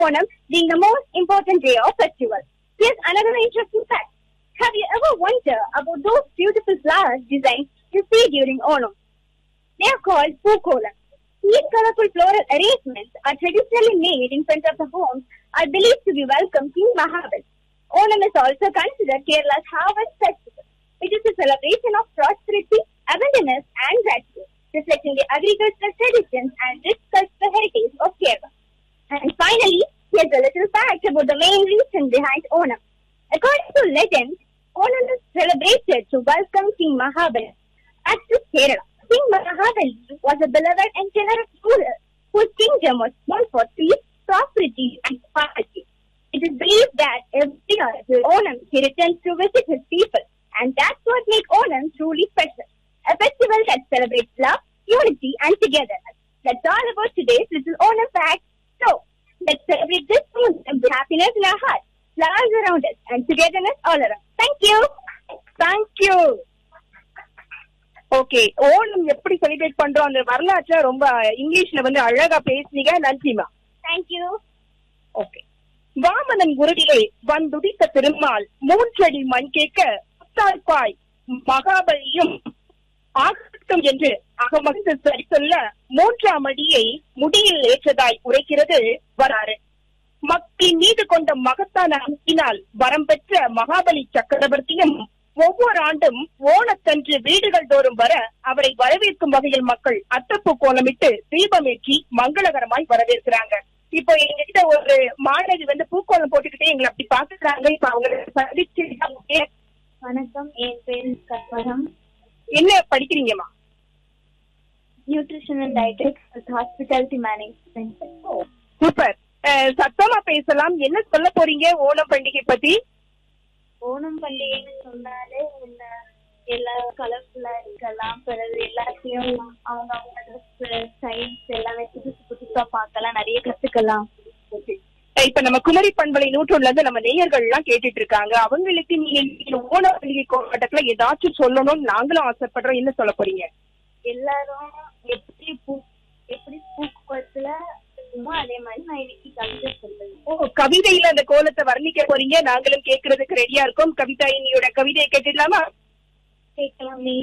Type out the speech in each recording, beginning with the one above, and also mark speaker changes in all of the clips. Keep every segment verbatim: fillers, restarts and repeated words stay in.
Speaker 1: Onam being the most important day of festival. Here's another interesting fact. Have you ever wondered about those beautiful flowers designs you see during Onam? They are called Pookolam. These colorful floral arrangements are traditionally made in front of the homes are believed to be welcome King Mahabali. Onam is also considered Kerala's harvest festival, which is a celebration of prosperity, abundance, and gratitude, reflecting the agricultural traditions and rich cultural heritage of Kerala. And finally, here's a little fact about the main reason behind Onam. According to legend, Onam is celebrated to welcome King Mahabali back to Kerala. King Mahabali was a beloved and generous ruler whose kingdom was known for peace, prosperity, and equality. It is believed that every year during Onam he returns to visit his people, and that's what makes Onam truly special. A festival that celebrates love, unity, and togetherness. That's all about today's little Onam fact. So, let's celebrate this moment with happiness in our hearts, flowers around us, and togetherness all around. Thank you.
Speaker 2: Thank you. Okay, Onam எப்படி celebrate பண்றோம் அந்த வரலாற்றை ரொம்ப இங்கிலீஷ்ல வந்து அழகா பேசுனீங்க. நன்றிமா.
Speaker 1: தேங்க்யூ.
Speaker 2: ஓகே. வாமனன் குருவிலே வந்துடித்த திருமால் மூன்றடி மண் கேட்க முத்தாய்ப்பாய் மகாபலியும் ஆகட்டும் என்று அகமகிழ்ந்து சரி சொல்ல மூன்றாம் அடியை முடியில் ஏற்றதாய் உரைக்கிறது வராறு. மக்களின் மீது கொண்ட மகத்தான அன்பினால் வரம் பெற்ற மகாபலி சக்கரவர்த்தியும் ஒவ்வொரு ஆண்டும் ஓணத்தன்று வீடுகள் தோறும் வர அவரை வரவேற்கும் வகையில் மக்கள் அத்தப்பூ கோலமிட்டு தீபமேற்றி மங்களகரமாய் வரவேற்கிறாங்க. இப்போ எங்ககிட்ட ஒரு மாணவி வந்து பூக்கோலம் போட்டுக்கிட்டே எங்களை அப்படி பாக்குறாங்க. இப்ப அவங்க சந்திச்சு.
Speaker 3: வணக்கம், என் பேர் கற்பகம்.
Speaker 2: என்ன படிக்கிறீங்கம்மா?
Speaker 3: Nutrition and dietetics, hospitality management.
Speaker 2: Super. சத்தமா பேசலாம். என்ன சொல்ல போறீங்க ஓணம் பண்டிகை பத்தி?
Speaker 3: ஓணம் பண்டிகைன்னு சொன்னாலே இந்த எல்லாரும் கலர்ஃபுல்லா இருக்கலாம், பிறகு எல்லாத்தையும் அவங்க அவங்க ட்ரெஸ் ஸ்டைல்ஸ் எல்லாமே புதுசு புதுசா பார்க்கலாம், நிறைய கத்துக்கலாம்.
Speaker 2: இப்ப நம்ம குமரி பண்பலை நூற்றுல இருந்து நம்ம நேயர்கள் எல்லாம் கேட்டுட்டு இருக்காங்க. அவங்களுக்கு நீங்க ஓண பண்டிகை கொண்டாட்டத்துல ஏதாச்சும் சொல்லணும்னு நாங்களும் ஆசைப்படுறோம். என்ன சொல்ல போறீங்க?
Speaker 3: எல்லாரும் எப்படி பூ எப்படி பூக்கோலத்துல அதே மாதிரி நான் இன்னைக்கு கவிதை சொல்றேன்.
Speaker 2: ஓ, கவிதையில அந்த கோலத்தை வர்ணிக்க போறீங்க. நாங்களும் கேட்கறதுக்கு ரெடியா இருக்கோம். கவிதா, என்னையோட கவிதையை கேட்டுடலாமா?
Speaker 3: கேட்கலாமே.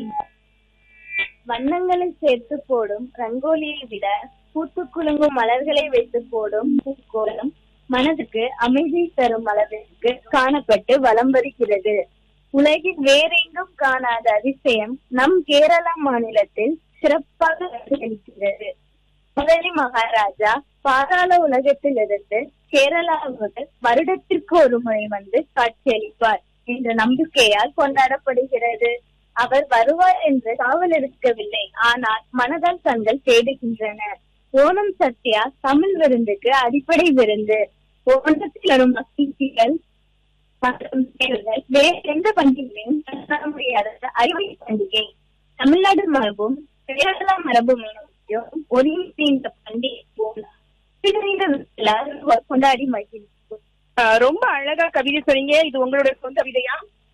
Speaker 3: வண்ணங்களை சேர்த்து போடும் ரங்கோலியை விட பூத்து குலுங்கும் மலர்களை வைத்து போடும் பூக்கோலம் மனதுக்கு அமைதி தரும் அளவிற்கு காணப்பட்டு வலம் வருகிறது. உலகில் வேறெங்கும் காணாத அதிசயம் நம் கேரளா மாநிலத்தில் சிறப்பாக இருக்கிறது. முதலி மகாராஜா பாதாள உலகத்திலிருந்து கேரளாவுக்கு வருடத்திற்கு ஒரு முறை வந்து காட்சியளிப்பார் என்ற நம்பிக்கையால் கொண்டாடப்படுகிறது. அவர் வருவார் என்று காவல் இருக்கவில்லை, ஆனால் மனதால் கண்கள் தேடுகின்றன. ஓணம் சத்யா தமிழ் விருந்துக்கு அடிப்படை விருந்து. ஓணத்தில் வரும் மகிழ்ச்சிகள் மற்றும் செயல்கள் வேறு எந்த பண்டிகையும் காண முடியாத அறிவை பண்டிகை. தமிழ்நாடு மரபும் கேரளா மரபும் ஒருங்கிணைந்த இந்த பண்டிகை போல கொண்டாடி மகிழ்ச்சி.
Speaker 2: ரொம்ப அழகா கவிதை சொன்னீங்க. இது உங்களுடைய சொந்த கவிதையா?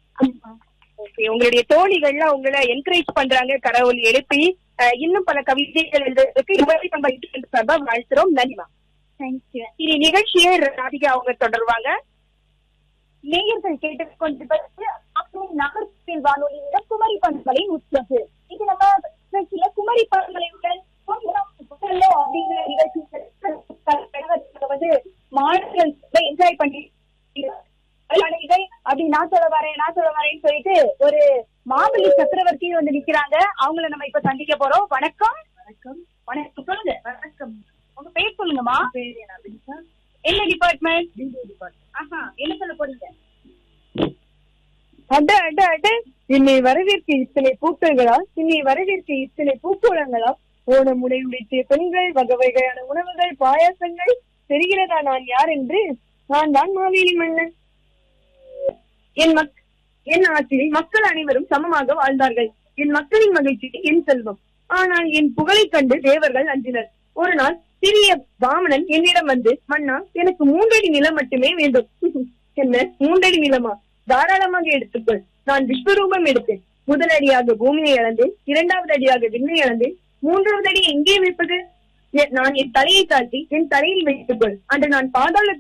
Speaker 2: ஓகே. உங்களுடைய தோழிகள்லாம் உங்களை என்கரேஜ் பண்றாங்க, கடவுள் எழுப்பி இன்னும் பல கவிதைகள் எழுதுறதுக்கு சார்பா வாழ்த்துறோம். நன்றிமா.
Speaker 3: தேங்க்யூ.
Speaker 2: இனி நிகழ்ச்சியை ராதிகா அவங்க தொடர்வாங்க.
Speaker 1: நேயர்கள் கேட்டுக்கொண்டிருப்பது நகர்ப்பில் வானொலியில குமரி பண்பலை நூற்று. இது நம்ம நிகழ்ச்சியில குமரி பண்பலையுடன் அப்படிங்கிற நிகழ்ச்சி வந்து மாணவர்கள் என்ஜாய் பண்ணி அப்படி நான் சொல்ல வரேன் நான் சொல்ல வரேன்னு சொல்லிட்டு ஒரு மாபலி சக்கரவர்த்தி வந்து நிக்கிறாங்க. அவங்கள நம்ம இப்ப சந்திக்க போறோம். வணக்கம்.
Speaker 3: வணக்கம்.
Speaker 1: வணக்கம். சொல்லுங்க. வணக்கம். உங்க பேர் சொல்லுங்கம்மா. என்ன டிபார்ட்மெண்ட்? ஆஹா, என்ன சொல்ல போறீங்க?
Speaker 2: அட அட அட என்னை வரவேற்க இத்தனை பூக்கள்களா, என்னை வரவேற்க இத்தனை பூக்கோளங்களா, ஓணம் உடை உடைத்திய பெண்கள், வகை வகையான உணவுகள், பாயாசங்கள். தெரிகிறதா நான் யார் என்று? நான் தான் மாவேலி மன்னன். என் மக் என் ஆட்சியில் மக்கள் அனைவரும் சமமாக வாழ்ந்தார்கள். என் மக்களின் மகிழ்ச்சி என் செல்வம். ஆனால் என் புகழை கண்டு தேவர்கள் அஞ்சினர். ஒரு நாள் சிறிய வாமனன் என்னிடம் வந்து, மன்னா, எனக்கு மூன்றடி நிலம் மட்டுமே வேண்டும். என்ன, மூன்றடி நிலமா? தாராளமாக எடுத்துக்கொள். நான் விஸ்வரூபம் எடுத்தேன். முதலடியாக பூமியை அளந்தேன், இரண்டாவது அடியாக விண்ணை அளந்தேன், மூன்றாவது அடி எங்கே வைப்பது? நான் என் தலையை தாழ்த்தி என் தலையில் வைத்துக்கொள். அன்று நான் பாதாள